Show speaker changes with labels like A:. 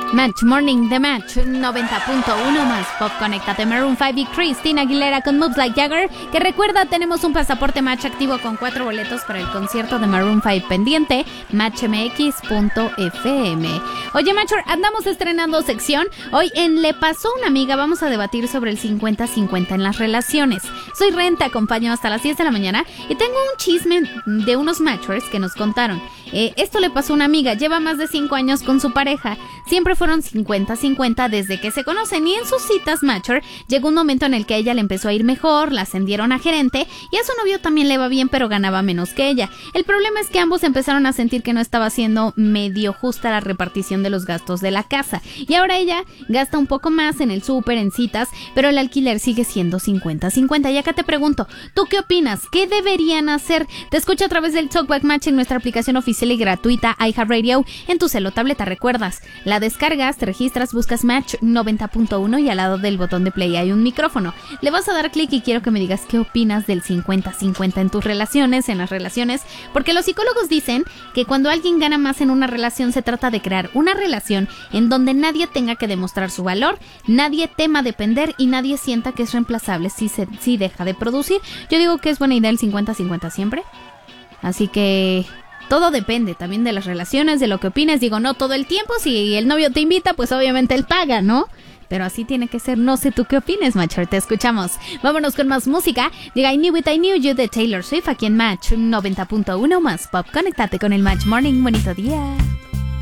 A: Match Morning de Match 90.1 más Pop. Conéctate. Maroon 5 y Christina Aguilera con Moves Like Jagger. Que recuerda, tenemos un pasaporte Match activo con 4 boletos para el concierto de Maroon 5 pendiente. matchmx.fm. Oye, Matcher, andamos estrenando sección. Hoy en Le Pasó a una Amiga vamos a debatir sobre el 50-50 en las relaciones. Soy Ren, te acompaño hasta las 10 de la mañana y tengo un chisme de unos Matchers que nos contaron. Esto le pasó a una amiga, lleva más de 5 años con su pareja. Siempre fueron 50-50 desde que se conocen, y en sus citas Matcher llegó un momento en el que a ella le empezó a ir mejor, la ascendieron a gerente y a su novio también le va bien, pero ganaba menos que ella. El problema es que ambos empezaron a sentir que no estaba siendo medio justa la repartición de los gastos de la casa, y ahora ella gasta un poco más en el súper, en citas, pero el alquiler sigue siendo 50-50. Y acá te pregunto, ¿tú qué opinas? ¿Qué deberían hacer? Te escucho a través del Talkback Match en nuestra aplicación oficial y gratuita iHeartRadio en tu cel o tableta. ¿Recuerdas? La descargas, te registras, buscas Match 90.1 y al lado del botón de play hay un micrófono. Le vas a dar clic y quiero que me digas qué opinas del 50-50 en tus relaciones, en las relaciones, porque los psicólogos dicen que cuando alguien gana más en una relación se trata de crear una relación en donde nadie tenga que demostrar su valor, nadie tema depender y nadie sienta que es reemplazable si deja de producir. Yo digo que es buena idea el 50-50 siempre. Así que todo depende también de las relaciones, de lo que opines. Digo, no todo el tiempo. Si el novio te invita, pues obviamente él paga, ¿no? Pero así tiene que ser. No sé tú qué opines, Matcher. Te escuchamos. Vámonos con más música. Llega I Knew It, I Knew You de Taylor Swift aquí en Match 90.1 más Pop. Conéctate con el Match Morning. Bonito día.